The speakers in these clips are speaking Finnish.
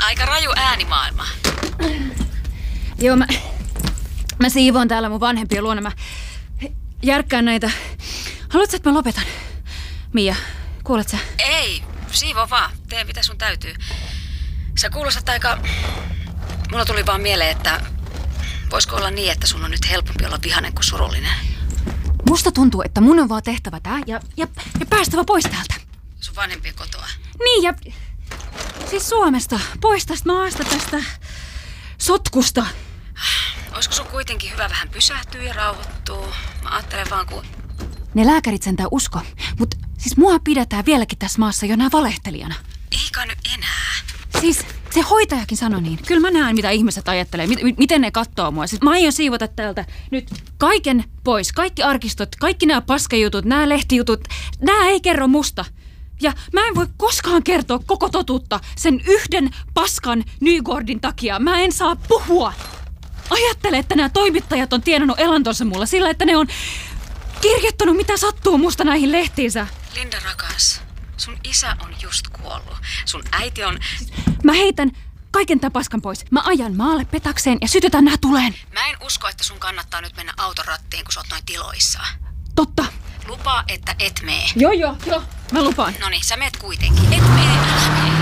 Aika raju äänimaailma. Joo, mä siivoon täällä mun vanhempien luona. Mä järkkään näitä. Haluatko, että mä lopetan? Mia, kuulet sä? Ei, siivo vaan. Tee mitä sun täytyy. Sä kuulostat aika... Mulla tuli vaan mieleen, että voisiko olla niin, että sun on nyt helpompi olla vihainen kuin surullinen. Musta tuntuu, että mun on vaan tehtävä tää ja päästävä pois täältä. Sun vanhempien kotoa. Niin ja... Siis Suomesta. Pois tästä maasta, tästä sotkusta. Olisiko sun kuitenkin hyvä vähän pysähtyä ja rauhoittua? Mä ajattelen vaan kun... Ne lääkärit sentään usko. Mut siis mua pidetään vieläkin tässä maassa jonain valehtelijana. Eikä nyt enää. Siis se hoitajakin sanoi niin. Kyllä mä näen, mitä ihmiset ajattelee. Miten ne katsoo mua. Siis mä aion siivota täältä nyt kaiken pois. Kaikki arkistot, kaikki nämä paskajutut, nämä lehtijutut. Nämä ei kerro musta. Ja mä en voi koskaan kertoa koko totuutta sen yhden paskan Nygårdin takia. Mä en saa puhua. Ajattele, että nämä toimittajat on tienannut elantonsa mulla sillä, että ne on kirjoittanut mitä sattuu musta näihin lehtiinsä. Linda rakas, sun isä on just kuollut. Sun äiti on... Mä heitän kaiken tämän paskan pois. Mä ajan maalle petakseen ja sytytän nää tuleen. Mä en usko, että sun kannattaa nyt mennä auton rattiin, kun sä oot noin tiloissa. Totta. Lupaa, että et mee. Joo. Mä lupaan. Noniin, sä meet kuitenkin. Et mee, älä mee.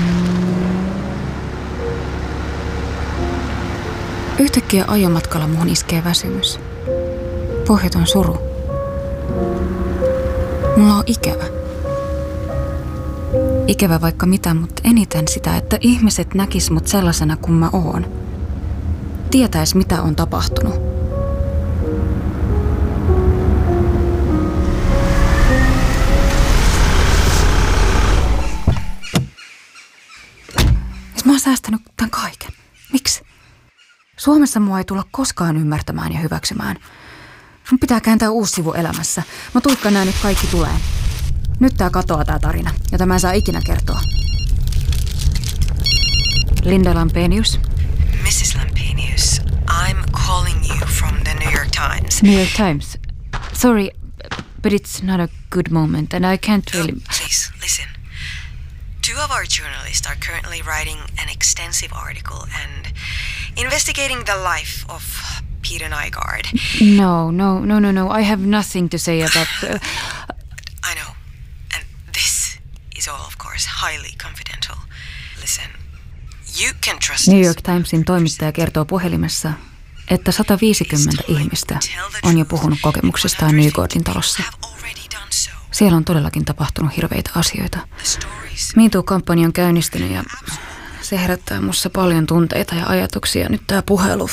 Yhtäkkiä ajomatkalla muhun iskee väsymys. Pohjaton suru. Mulla on ikävä. Ikävä vaikka mitä, mutta eniten sitä, että ihmiset näkis mut sellaisena kuin mä oon. Tietäis mitä on tapahtunut. Mä oon säästänyt tämän kaiken. Miksi? Suomessa mua ei tulla koskaan ymmärtämään ja hyväksymään. Sun pitää kääntää uusi sivu elämässä. Mä tuikkaan nää nyt kaikki tulee. Nyt tää katoaa tää tarina, jota mä en saa ikinä kertoa. Linda Lampenius. Mrs. Lampenius, I'm calling you from the New York Times. New York Times. Sorry, but it's not a good moment and I can't really... Please, listen. 2 of our journalists are currently writing an extensive article and investigating the life of Peter Nygård. No. I have nothing to say about... I know. And this is all, of course, highly confidential. Listen, you can trust New York Timesin toimittaja kertoo puhelimessa, että 150 ihmistä on jo puhunut kokemuksistaan Nygårdin talossa. Siellä on todellakin tapahtunut hirveitä asioita. Me Too-kampanja on käynnistynyt ja se herättää mussa paljon tunteita ja ajatuksia. Nyt tää puhelu,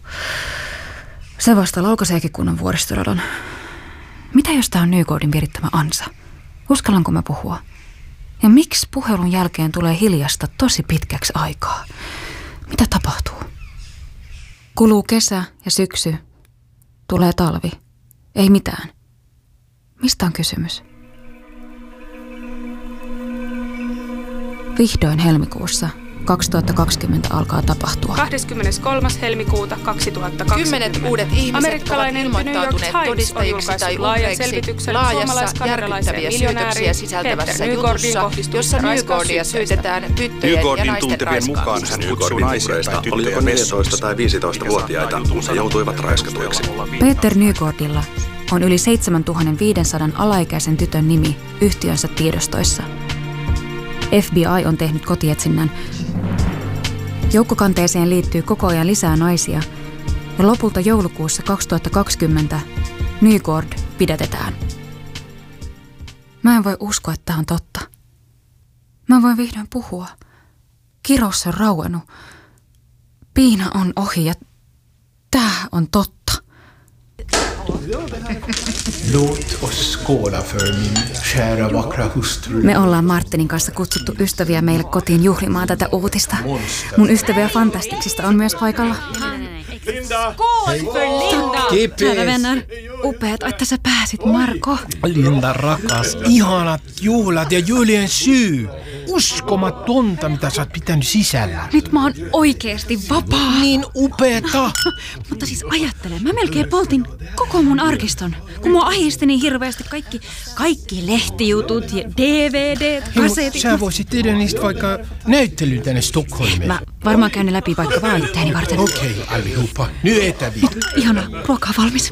se vasta laukaiseekin kunnon vuoristoradon. Mitä jos tää on Nygårdin virittämä ansa? Uskallanko mä puhua? Ja miksi puhelun jälkeen tulee hiljasta tosi pitkäksi aikaa? Mitä tapahtuu? Kuluu kesä ja syksy. Tulee talvi. Ei mitään. Mistä on kysymys? Vihdoin helmikuussa 2020 alkaa tapahtua. 23. helmikuuta 2020. 10 uudet ihmiset amerikkalainen ovat ilmoittautuneet todistajiksi tai uhreiksi laajassa järkyttäviä syytöksiä sisältävässä jutussa, jossa Nygårdia syytetään tyttöjen ja naisten mukaan hän kutsuu naisia tai tyttöjä 14 tai 15-vuotiaita, kun he joutuivat raiskatuiksi. Peter Nygårdilla on yli 7500 alaikäisen tytön nimi yhtiönsä tiedostoissa. FBI on tehnyt kotietsinnän. Joukkokanteeseen liittyy koko ajan lisää naisia ja lopulta joulukuussa 2020 Nygård pidätetään. Mä en voi uskoa, että tämä on totta. Mä voin vihdoin puhua. Kirous on rauennut. Piina on ohi ja tää on totta. Låt oss skåla för min kära vackra hustru. Me ollaan Martinin kanssa kutsuttu ystäviä meille kotiin juhlimaan tätä uutista. Mun ystäviä Fantastiksista on myös paikalla. Linda! Skål för Linda! Kära vänner, upeat, että sä pääsit, Marko. Linda rakas, ihanat juhlat ja julien syy. uskomatonta, mitä sä oot pitänyt sisällä. Nyt mä oon oikeesti vapaa. Niin upeeta. Mutta siis ajattele, mä melkein poltin koko mun arkiston. Kun mua ahisti niin hirveästi kaikki lehtijutut ja DVDt, kasetit. Sä voisit tehdä niistä vaikka näyttelyn tänne Stockholmiin. Mä varmaan käyn ne läpi vaikka vaan itteeni varten. Okei, allihopa. Nyt etävi. Ihana, ruokaa valmis.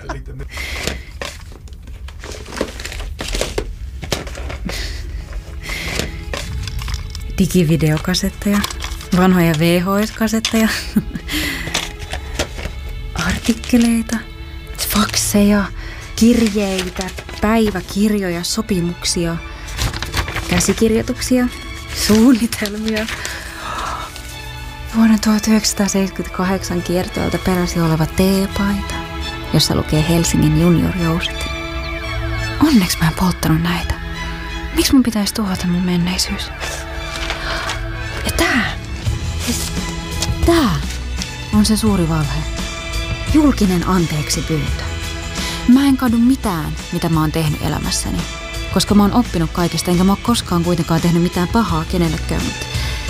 Digivideokasetteja, vanhoja VHS-kasetteja, artikkeleita, fakseja, kirjeitä, päiväkirjoja, sopimuksia, käsikirjoituksia, suunnitelmia. Vuonna 1978 kiertoilta peräisin oleva teepaita, jossa lukee Helsingin juniorjouset. Onneksi mä en polttanut näitä. Miksi mun pitäisi tuhota mun menneisyys? Ja tää on se suuri valhe. Julkinen anteeksi pyyntö. Mä en kadu mitään, mitä mä oon tehnyt elämässäni, koska mä oon oppinut kaikesta, enkä mä oon koskaan kuitenkaan tehnyt mitään pahaa kenellekään, mutta